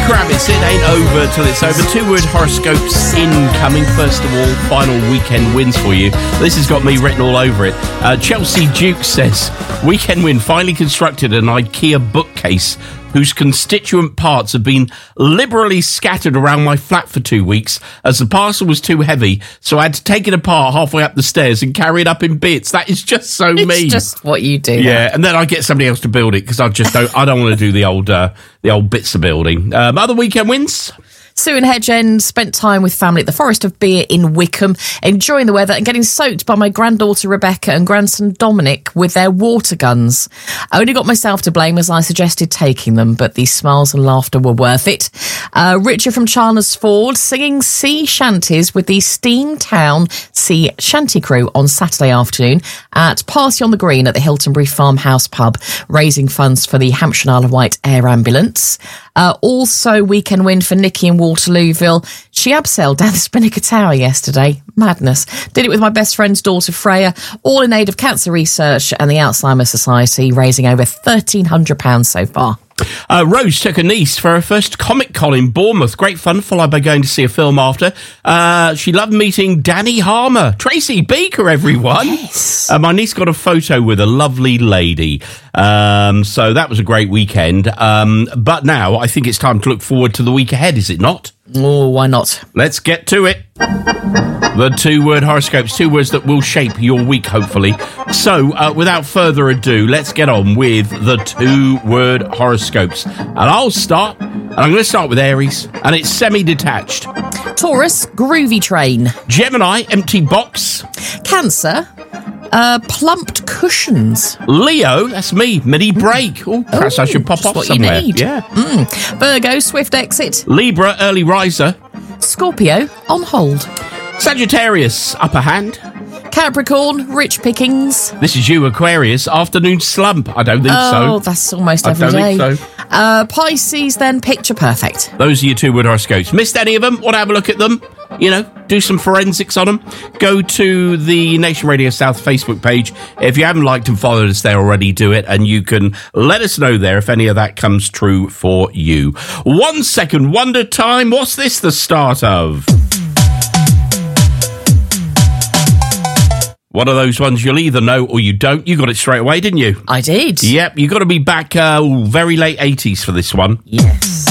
grab it, it ain't over till it's over. 2-word horoscopes incoming. First of all, final weekend wins for you. This has got me written all over it. Chelsea Duke says, weekend win, finally constructed an IKEA bookcase whose constituent parts have been liberally scattered around my flat for 2 weeks as the parcel was too heavy, so I had to take it apart halfway up the stairs and carry it up in bits. That is just so mean. It's just what you do. Yeah, and then I get somebody else to build it because I don't want to do the old bits of building. Other weekend wins? Sue in Hedge spent time with family at the Forest of Beer in Wickham, enjoying the weather and getting soaked by my granddaughter Rebecca and grandson Dominic with their water guns. I only got myself to blame as I suggested taking them, but the smiles and laughter were worth it. Richard from Chalmers-Ford singing sea shanties with the Steamtown Sea Shanty Crew on Saturday afternoon at Party on the Green at the Hiltonbury Farmhouse pub, raising funds for the Hampshire and Isle of Wight Air Ambulance. Also, weekend win for Nikki in Waterlooville. She abseiled down the Spinnaker Tower yesterday. Madness. Did it with my best friend's daughter Freya, all in aid of cancer research and the Alzheimer's Society, raising over £1,300 so far. Rose took a niece for her first Comic-Con in Bournemouth. Great fun, followed by going to see a film after. She loved meeting Danny Harmer. Tracy Beaker, everyone. Yes. My niece got a photo with a lovely lady. So that was a great weekend. But now I think it's time to look forward to the week ahead, is it not? Oh, why not? Let's get to it. The 2-word horoscopes, 2 words that will shape your week, hopefully. So, without further ado, let's get on with the 2-word horoscopes. And I'll start, and I'm going to start with Aries, and it's semi-detached. Taurus, groovy train. Gemini, empty box. Cancer, plumped cushions. Leo, that's me, mini break. Oh, perhaps I should pop off what somewhere. You need. Yeah. Virgo, swift exit. Libra, early riser. Scorpio, on hold. Sagittarius, upper hand. Capricorn, rich pickings. This is you, Aquarius, afternoon slump. I don't think so. Oh, that's almost every day. I don't think so. Pisces, then picture perfect. Those are your 2-word horoscopes. Missed any of them? Want to have a look at them? You know, do some forensics on them. Go to the Nation Radio South Facebook page. If you haven't liked and followed us there already, do it. And you can let us know there if any of that comes true for you. 1 second wonder time. What's this the start of? One of those ones you'll either know or you don't. You got it straight away, didn't you? I did. Yep, you got to be back very late 80s for this one. Yes.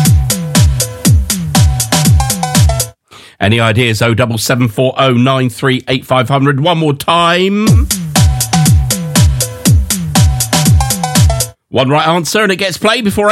Any ideas? 07740 93 8500. One more time. One right answer and it gets played before